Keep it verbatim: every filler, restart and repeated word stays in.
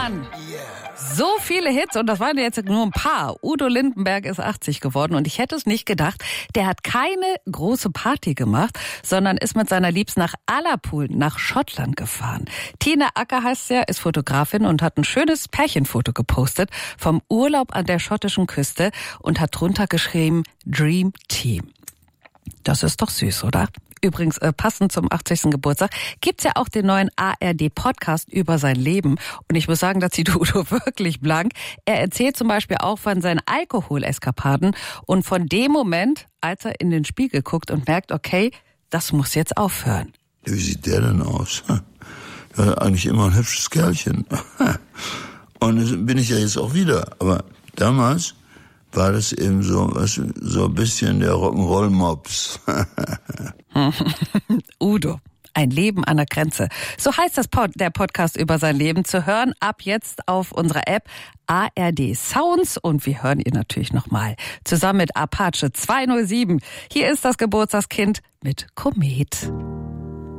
Mann. So viele Hits und das waren jetzt nur ein paar. Udo Lindenberg ist achtzig geworden und ich hätte es nicht gedacht. Der hat keine große Party gemacht, sondern ist mit seiner Liebs nach Ullapool nach Schottland gefahren. Tina Acker heißt sie, ist Fotografin und hat ein schönes Pärchenfoto gepostet vom Urlaub an der schottischen Küste und hat drunter geschrieben Dream Team. Das ist doch süß, oder? Übrigens, äh, passend zum achtzigsten Geburtstag gibt's ja auch den neuen A R D-Podcast über sein Leben. Und ich muss sagen, da zieht Udo wirklich blank. Er erzählt zum Beispiel auch von seinen Alkoholeskapaden und von dem Moment, als er in den Spiegel guckt und merkt, okay, das muss jetzt aufhören. Wie sieht der denn aus? Ja, eigentlich immer ein hübsches Kerlchen. Und das bin ich ja jetzt auch wieder. Aber damals war das eben so, was, so ein bisschen der Rock'n'Roll-Mops. Udo, ein Leben an der Grenze. So heißt das Pod, der Podcast über sein Leben, zu hören ab jetzt auf unserer App A R D Sounds und wir hören ihn natürlich nochmal zusammen mit Apache zweihundertsieben. Hier ist das Geburtstagskind mit Komet.